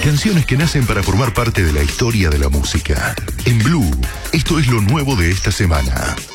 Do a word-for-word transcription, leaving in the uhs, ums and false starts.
Canciones que nacen para formar parte de la historia de la música. En Blue, esto es lo nuevo de esta semana.